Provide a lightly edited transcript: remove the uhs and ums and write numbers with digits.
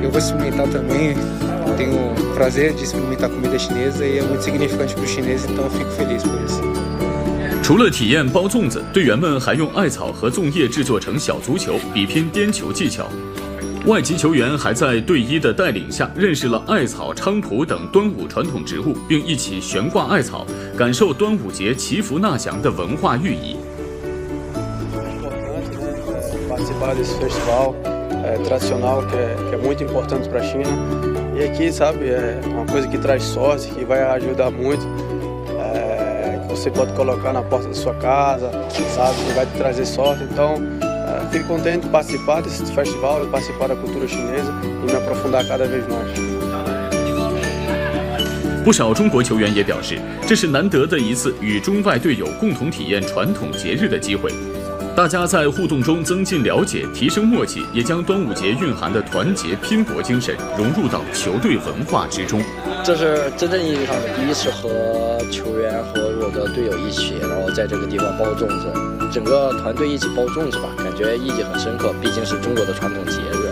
eu vou experimentar também. Tenho o prazer de experimentar comida chinesa e é muito significante para os chineses, então eu fico feliz por isso。 除了体验包粽子，队员们还用艾草和粽叶制作成小足球，比拼颠球技巧。外籍球员还在队医的带领下认识了艾草、菖蒲等端午传统植物，并一起悬挂艾草，感受端午节祈福纳祥的文化寓意。 Participar desse festival tradicional que é muito importante para a China. E aqui, sabe, é uma coisa que traz sorte, que vai ajudar muito. Que você pode colocar na porta da sua casa, sabe, que vai te trazer sorte. Então, fico contente de participar desse festival, de participar da cultura chinesa e me aprofundar cada vez mais。 不少中国球员也表示，这是难得的一次与中外队友共同体验传统节日的机会。大家在互动中增进了解，提升默契，也将端午节蕴含的团结拼搏精神融入到球队文化之中。 这是真正意义上的第一次和球员和我的队友一起，然后在这个地方包粽子，整个团队一起包粽子吧，感觉意义很深刻，毕竟是中国的传统节日。